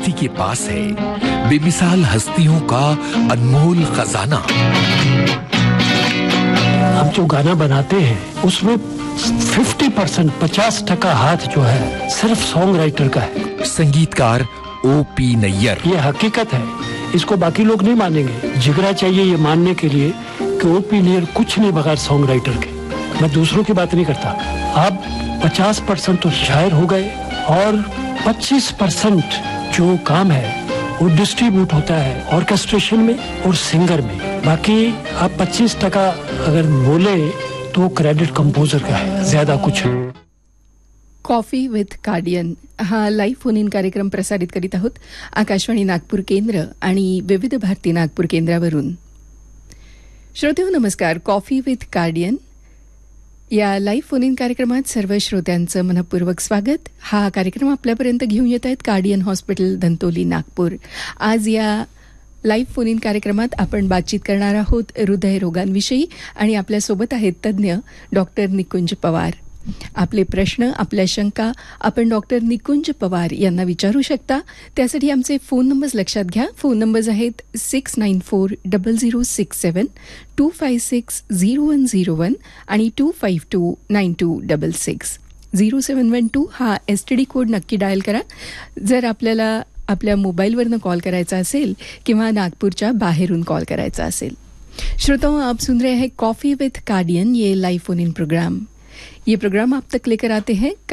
प्रकृति के पास है बेमिसाल हस्तियों का अनमोल खजाना। हम जो गाना बनाते हैं उसमें 50% हाथ जो है सिर्फ सॉन्ग राइटर का है। संगीतकार O.P. नैयर। ये हकीकत है, इसको बाकी लोग नहीं मानेंगे। जिगरा चाहिए ये मानने के लिए कि O.P. नैयर कुछ नहीं बगैर सॉन्ग राइटर के। मैं दूसरों की बात नहीं करता। अब 50% तो शायर हो गए और 25% जो काम है वो डिस्ट्रीब्यूट होता है ऑर्केस्ट्रेशन में और सिंगर में। बाकी आप 25% अगर बोले तो क्रेडिट कंपोजर का है, ज्यादा कुछ नहीं। कॉफी विथ कार्डियन हा लाईव्ह फोन इन कार्यक्रम प्रसारित करीत आहोत आकाशवाणी नागपूर केंद्र आणि विविध भारती नागपूर केंद्रावरून. श्रोतेहो नमस्कार. कॉफी विथ कार्डियन या लाईव्ह फोन इन कार्यक्रमात सर्व श्रोत्यांचं मनपूर्वक स्वागत. हा कार्यक्रम आपल्यापर्यंत घेऊन येत आहेत कार्डियन हॉस्पिटल धंतोली नागपूर. आज या लाईव्ह फोन इन कार्यक्रमात आपण बातचीत करणार आहोत हृदयरोगांविषयी आणि आपल्यासोबत आहेत तज्ज्ञ डॉक्टर निकुंज पवार. आपले प्रश्न, आपल्या शंका आपण डॉक्टर निकुंज पवार यांना विचारू शकता. त्यासाठी आमचे फोन नंबर्स लक्षात घ्या. फोन नंबर्स आहेत 6940067, 2560101 आणि 2529266. 0712 हा STD कोड नक्की डायल करा जर आपल्याला आपल्या मोबाईलवरनं कॉल करायचा असेल किंवा नागपूरच्या बाहेरून कॉल करायचा असेल. श्रोताओं, आप सुन रहे हैं कॉफी विथ कार्डियन, ये लाइव फोन इन प्रोग्राम. ये प्रोग्राम आप तक लेकर आते हैं